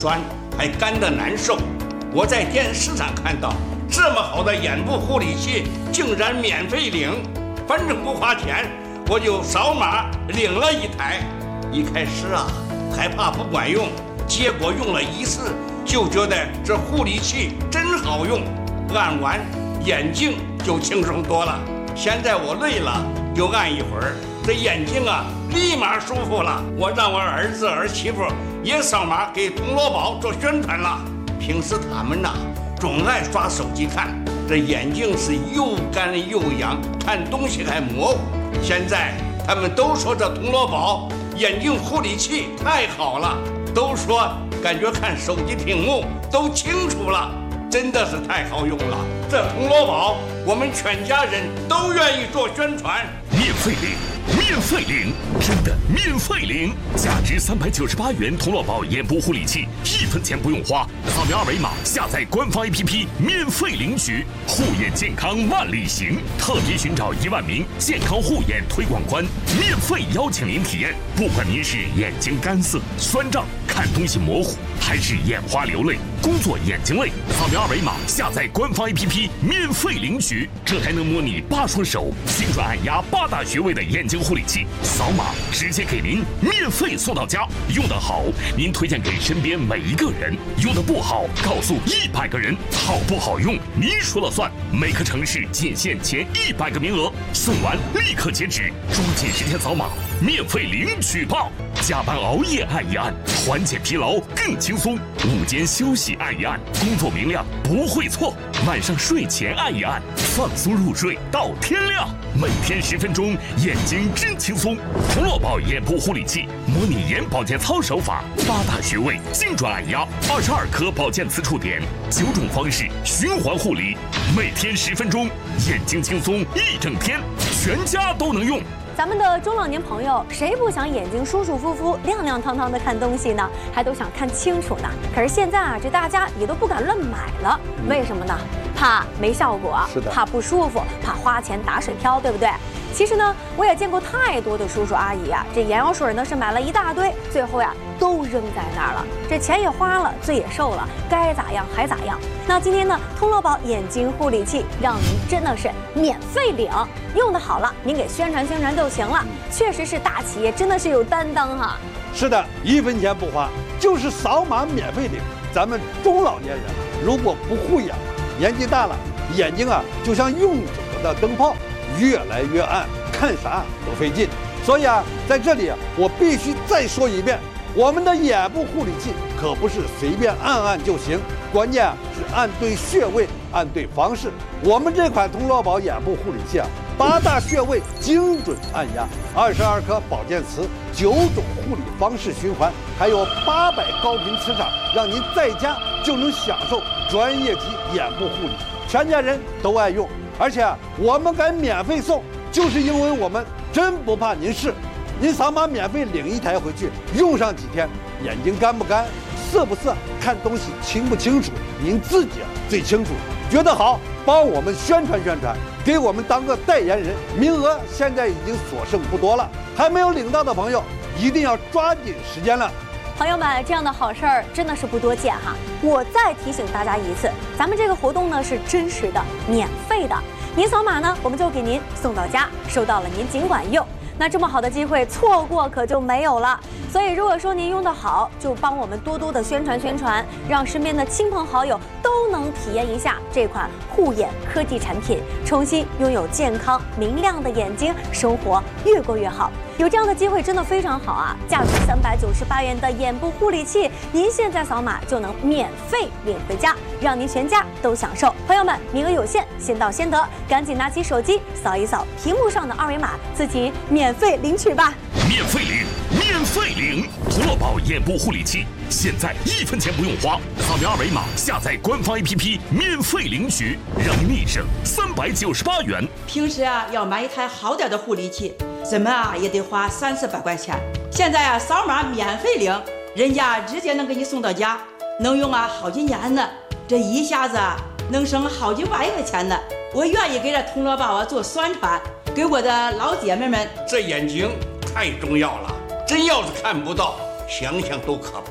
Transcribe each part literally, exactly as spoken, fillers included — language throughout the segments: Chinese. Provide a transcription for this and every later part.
酸还干得难受。我在电视上看到这么好的眼部护理器竟然免费领，反正不花钱，我就扫码领了一台。一开始啊害怕不管用，结果用了一次就觉得这护理器真好用，按完眼睛就轻松多了。现在我累了就按一会儿，这眼睛啊立马舒服了。我让我儿子儿媳妇也扫码给铜锣宝做宣传了。平时他们呐、啊、总爱刷手机看，这眼睛是又干又痒，看东西还模糊。现在他们都说这铜锣宝眼睛护理器太好了，都说感觉看手机屏幕都清楚了，真的是太好用了。这铜锣宝我们全家人都愿意做宣传。 免费领，免费领，真的免费领！价值三百九十八元铜锣宝眼部护理器，一分钱不用花，扫描二维码下载官方 A P P 免费领取。护眼健康万里行，特别寻找一万名健康护眼推广官，免费邀请您体验。不管您是眼睛干涩、酸胀、看东西模糊，还是眼花流泪、工作眼睛累，扫描二维码下载官方 A P P 免费领取。这还能模拟八双手、精准按压八大穴位的眼睛护理器，扫码直接给您免费送到家。用得好，您推荐给身边每一个人；用得不好，告诉一百个人。好不好用，您说了算。每个城市仅限前一百个名额，送完立刻截止，抓紧时间扫码，免费领取吧！加班熬夜按一按，缓解疲劳更轻松；午间休息按一按，工作明亮不会错；晚上睡前按一按，放松入睡到天亮。每天十分钟，眼睛真轻松。铜锣宝眼部护理器，模拟眼保健操手法，八大穴位精准按压，二十二颗保健磁触点，九种方式循环护理，每天十分钟，眼睛轻松一整天，全家都能用。 咱们的中老年朋友，谁不想眼睛舒舒服服、亮亮堂堂的看东西呢？还都想看清楚呢。可是现在啊，这大家也都不敢乱买了，为什么呢？怕没效果，怕不舒服，怕花钱打水漂，对不对？其实呢，我也见过太多的叔叔阿姨啊，这眼药水呢是买了一大堆，最后呀都扔在那儿了，这钱也花了，罪也受了，该咋样还咋样。那今天呢，铜锣宝眼睛护理器让您真的是免费领，用的好了，您给宣传宣传就行了。确实是大企业，真的是有担当哈。 是的，一分钱不花，就是扫码免费领。咱们中老年人如果不护眼，年纪大了，眼睛啊就像用久了的灯泡，越来越暗，看啥都费劲。所以啊，在这里我必须再说一遍，我们的眼部护理器可不是随便按按就行，关键啊是按对穴位，按对方式。我们这款铜锣宝眼部护理器啊，八大穴位精准按压，二十二颗保健词，九种护理方式循环，还有八百高频磁场，让您在家就能享受专业级眼部护理，全家人都爱用。而且啊，我们敢免费送，就是因为我们真不怕您试。您扫码免费领一台回去，用上几天，眼睛干不干、涩不涩、看东西清不清楚，您自己啊最清楚。觉得好，帮我们宣传宣传，给我们当个代言人。名额现在已经所剩不多了，还没有领到的朋友，一定要抓紧时间了。 朋友们，这样的好事儿真的是不多见哈。我再提醒大家一次，咱们这个活动呢是真实的、免费的。您扫码呢，我们就给您送到家，收到了您尽管用。那这么好的机会，错过可就没有了。所以如果说您用得好，就帮我们多多的宣传宣传，让身边的亲朋好友都能体验一下这款护眼科技产品，重新拥有健康明亮的眼睛，生活越过越好。有这样的机会真的非常好啊！价值三百九十八元的眼部护理器，您现在扫码就能免费领回家，让您全家都享受。朋友们，名额有限，先到先得，赶紧拿起手机扫一扫屏幕上的二维码，自己免费领取吧！ 免费领，免费领！铜锣宝眼部护理器，现在一分钱不用花，扫描二维码下载官方 A P P 免费领取，让您立省三百九十八元。 平时啊要买一台好点的护理器，怎么啊也得花三四百块钱。现在啊扫码免费领，人家直接能给你送到家，能用啊好几年呢。这一下子啊能省好几万块钱呢。我愿意给这铜锣宝啊做宣传，给我的老姐妹们。 这眼睛太重要了，真要是看不到，想想都可怕。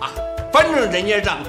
反正人家让